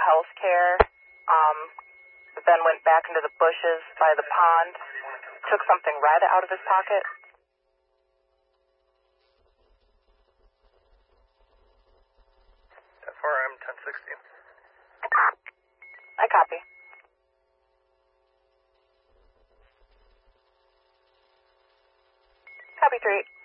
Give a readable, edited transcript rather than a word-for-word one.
Healthcare, then went back into the bushes by the pond, took something red out of his pocket. FRM 1016. I copy. Copy 3.